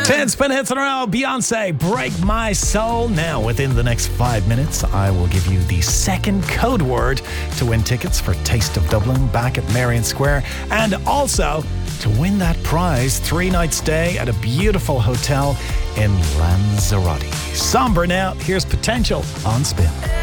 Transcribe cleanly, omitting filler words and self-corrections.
10 spin hits in a row. Beyonce, Break My Soul. Now, within the next 5 minutes, I will give you the second code word to win tickets for Taste of Dublin back at Merrion Square, and also to win that prize, 3-night stay at a beautiful hotel in Lanzarote. Somber now. Here's Potential on Spin.